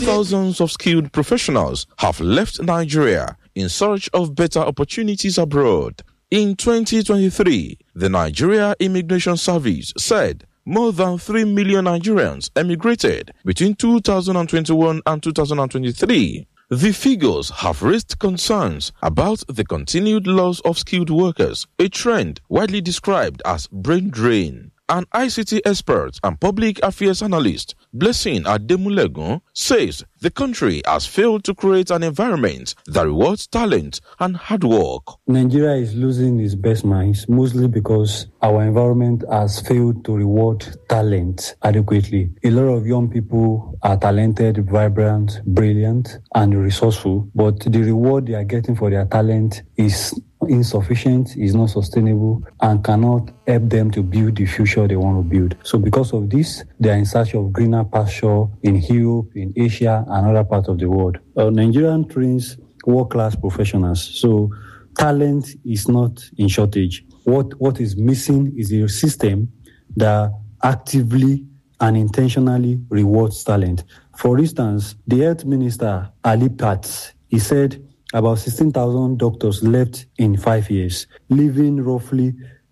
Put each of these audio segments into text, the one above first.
thousands of skilled professionals have left Nigeria in search of better opportunities abroad. In 2023, the Nigeria Immigration Service said more than 3 million Nigerians emigrated between 2021 and 2023. The figures have raised concerns about the continued loss of skilled workers, a trend widely described as brain drain. An ICT expert and public affairs analyst, Blessing Ademulegun, says the country has failed to create an environment that rewards talent and hard work. Nigeria is losing its best minds, mostly because our environment has failed to reward talent adequately. A lot of young people are talented, vibrant, brilliant, and resourceful, but the reward they are getting for their talent is insufficient, is not sustainable, and cannot help them to build the future they want to build. So because of this, they are in search of greener pasture in Europe, in Asia, and other parts of the world. Nigerian trains world-class professionals, so talent is not in shortage. What is missing is a system that actively and intentionally rewards talent. For instance, the health minister, Ali Pat, he said about 16,000 doctors left in 5 years, leaving roughly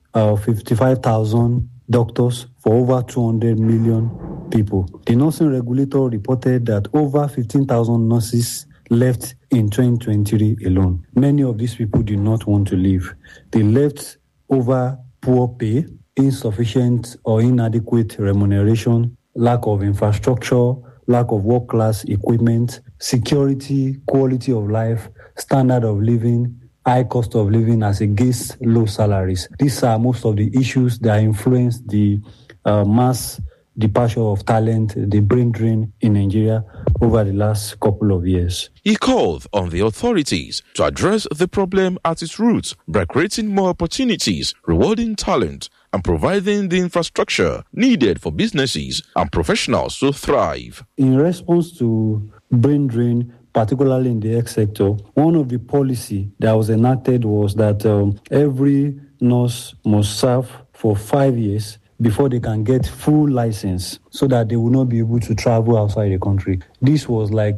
55,000 doctors for over 200 million people. The nursing regulator reported that over 15,000 nurses left in 2023 alone. Many of these people did not want to leave. They left over poor pay, insufficient or inadequate remuneration, lack of infrastructure, lack of world-class equipment, security, quality of life, standard of living, high cost of living as against low salaries. These are most of the issues that influence the mass departure of talent, the brain drain in Nigeria over the last couple of years. He called on the authorities to address the problem at its roots by creating more opportunities, rewarding talent, and providing the infrastructure needed for businesses and professionals to thrive. In response to brain drain, particularly in the health sector, one of the policy that was enacted was that every nurse must serve for 5 years before they can get full license so that they will not be able to travel outside the country. This was like,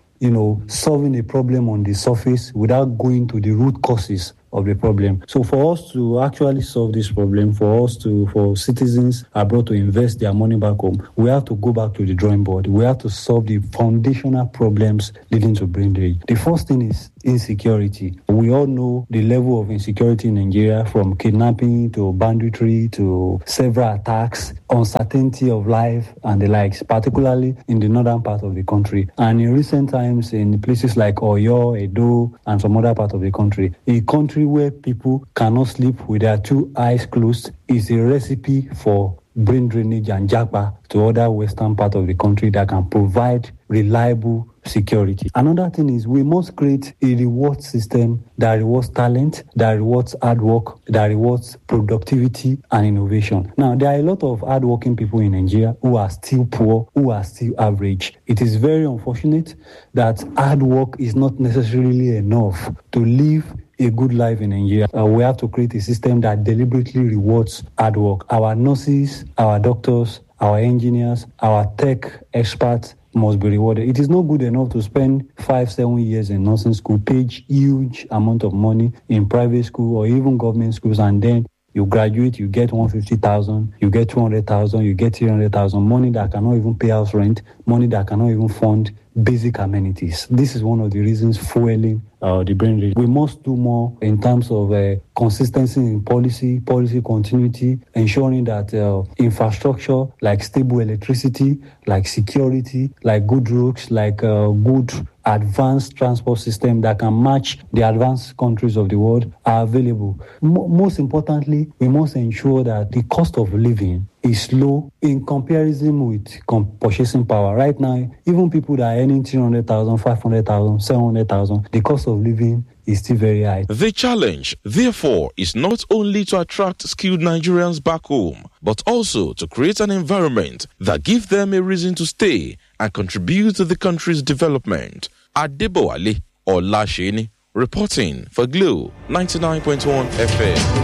solving a problem on the surface without going to the root causes of the problem. So for us to actually solve this problem, for citizens abroad to invest their money back home, we have to go back to the drawing board. We have to solve the foundational problems leading to brain drain. The first thing is insecurity. We all know the level of insecurity in Nigeria, from kidnapping to banditry to several attacks, uncertainty of life and the likes, particularly in the northern part of the country. And in recent times, in places like Oyo, Edo, and some other part of the country, a country where people cannot sleep with their two eyes closed is a recipe for brain drainage and japa to other western part of the country that can provide reliable security. Another thing is we must create a reward system that rewards talent, that rewards hard work, that rewards productivity and innovation. Now, there are a lot of hardworking people in Nigeria who are still poor, who are still average. It is very unfortunate that hard work is not necessarily enough to live a good life in Nigeria. We have to create a system that deliberately rewards hard work. Our nurses, our doctors, our engineers, our tech experts must be rewarded. It is not good enough to spend 5-7 years in nursing school, pay huge amount of money in private school or even government schools, and then you graduate, you get 150,000, you get 200,000, you get 300,000, money that cannot even pay house rent, money that cannot even fund basic amenities. This is one of the reasons fueling the brain drain. We must do more in terms of consistency in policy continuity, ensuring that infrastructure like stable electricity, like security, like good roads, like good advanced transport system that can match the advanced countries of the world are available. Most importantly, we must ensure that the cost of living is low in comparison with purchasing power. Right now, even people that are earning 300,000, 500,000, 700,000, the cost of living is still very high. The challenge, therefore, is not only to attract skilled Nigerians back home, but also to create an environment that gives them a reason to stay and contribute to the country's development. Adebowale Olasheni, reporting for Glo 99.1 FM.